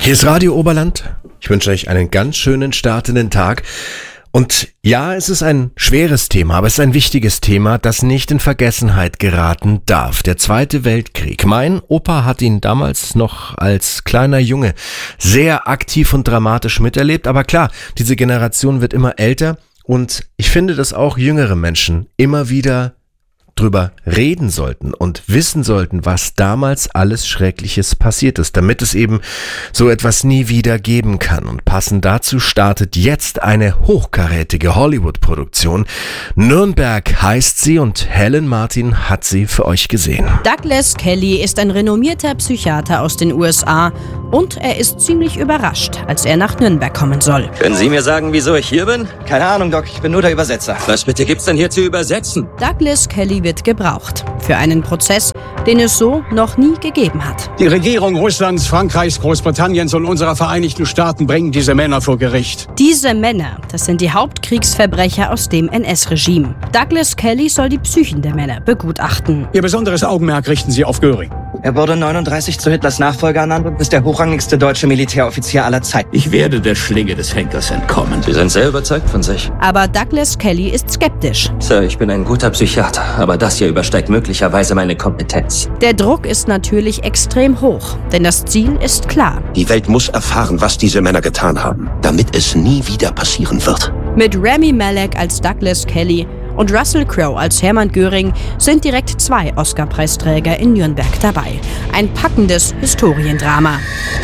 Hier ist Radio Oberland. Ich wünsche euch einen ganz schönen Start in den Tag. Und ja, es ist ein schweres Thema, aber es ist ein wichtiges Thema, das nicht in Vergessenheit geraten darf. Der Zweite Weltkrieg. Mein Opa hat ihn damals noch als kleiner Junge sehr aktiv und dramatisch miterlebt. Aber klar, diese Generation wird immer älter und ich finde, dass auch jüngere Menschen immer wieder drüber reden sollten und wissen sollten, was damals alles Schreckliches passiert ist, damit es eben so etwas nie wieder geben kann. Und passend dazu startet jetzt eine hochkarätige Hollywood-Produktion. Nürnberg heißt sie und Helen Martin hat sie für euch gesehen. Douglas Kelly ist ein renommierter Psychiater aus den USA und er ist ziemlich überrascht, als er nach Nürnberg kommen soll. Können Sie mir sagen, wieso ich hier bin? Keine Ahnung, Doc. Ich bin nur der Übersetzer. Was bitte gibt's denn hier zu übersetzen? Douglas Kelly wird gebraucht für einen Prozess, den es so noch nie gegeben hat. Die Regierung Russlands, Frankreichs, Großbritanniens und unserer Vereinigten Staaten bringen diese Männer vor Gericht. Diese Männer, das sind die Hauptkriegsverbrecher aus dem NS-Regime. Douglas Kelly soll die Psychen der Männer begutachten. Ihr besonderes Augenmerk richten Sie auf Göring. Er wurde 39 zu Hitlers Nachfolger ernannt und ist der hochrangigste deutsche Militäroffizier aller Zeiten. Ich werde der Schlinge des Henkers entkommen. Sie sind sehr überzeugt von sich. Aber Douglas Kelly ist skeptisch. Sir, ich bin ein guter Psychiater, aber das hier übersteigt möglicherweise meine Kompetenz. Der Druck ist natürlich extrem hoch, denn das Ziel ist klar. Die Welt muss erfahren, was diese Männer getan haben, damit es nie wieder passieren wird. Mit Rami Malek als Douglas Kelly und Russell Crowe als Hermann Göring sind direkt 2 Oscar-Preisträger in Nürnberg dabei. Ein packendes Historiendrama.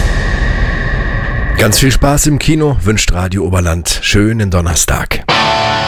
Ganz viel Spaß im Kino wünscht Radio Oberland. Schönen Donnerstag.